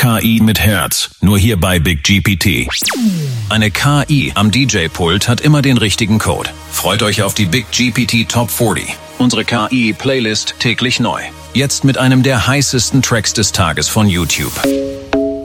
KI mit Herz. Nur hier bei Big GPT. Eine KI am DJ-Pult hat immer den richtigen Code. Freut euch auf die Big GPT Top 40. Unsere KI-Playlist täglich neu. Jetzt mit einem der heißesten Tracks des Tages von YouTube.